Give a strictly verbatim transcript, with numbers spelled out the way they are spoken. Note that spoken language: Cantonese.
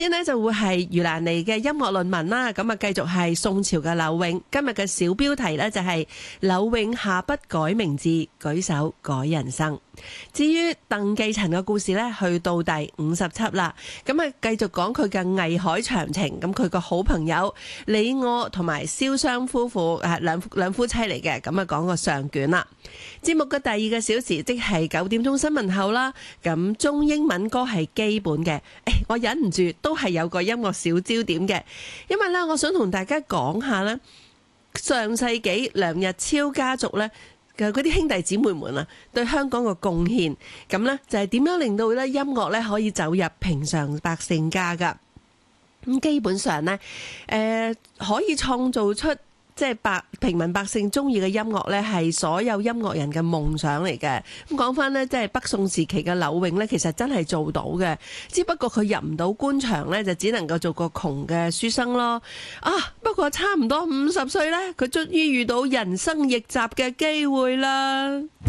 今日就會係余蘭妮嘅音樂論文啦，咁啊繼續係宋朝嘅柳永。今日嘅小標題呢，就係柳永下筆改名字，舉手改人生。至於鄧寄塵嘅故事呢，去到第五十輯啦，咁啊繼續講佢嘅藝海長情。咁佢個好朋友李我同埋蕭湘夫婦誒兩兩夫妻嚟嘅，咁啊講個上卷啦。節目嘅第二個小時即係九點鐘新聞後啦，咁中英文歌係基本嘅。誒，我忍唔住都係有個音樂小焦點嘅，因為咧，我想同大家講下咧，上世紀梁日超家族咧嘅嗰啲兄弟姊妹們啊，對香港嘅貢獻，咁咧就係點樣令到咧音樂咧可以走入平常百姓家噶。咁基本上咧，誒、呃、可以創造出即係百平民百姓中意嘅音樂呢，係所有音樂人嘅夢想嚟嘅。咁講翻呢，即係北宋時期嘅柳永呢，其實真係做到嘅，只不過佢入唔到官場呢，就只能夠做個窮嘅書生咯。啊，不過差唔多五十歲呢，佢終於遇到人生逆襲嘅機會啦。